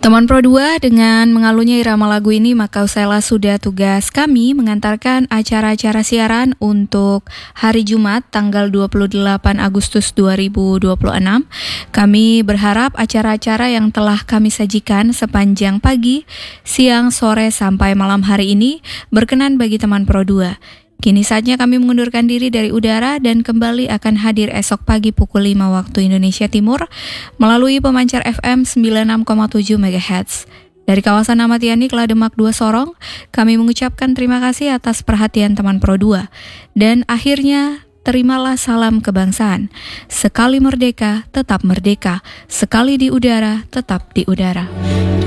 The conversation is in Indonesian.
Teman Pro 2 dengan mengalunnya irama lagu ini maka usailah sudah tugas kami mengantarkan acara-acara siaran untuk hari Jumat tanggal 28 Agustus 2026. Kami berharap acara-acara yang telah kami sajikan sepanjang pagi, siang, sore sampai malam hari ini berkenan bagi teman Pro 2. Kini saatnya kami mengundurkan diri dari udara dan kembali akan hadir esok pagi pukul 5 waktu Indonesia Timur melalui pemancar FM 96,7 MHz. Dari kawasan Ahmad Yani, Klademak 2 Sorong, kami mengucapkan terima kasih atas perhatian teman Pro 2. Dan akhirnya, terimalah salam kebangsaan. Sekali merdeka, tetap merdeka. Sekali di udara, tetap di udara.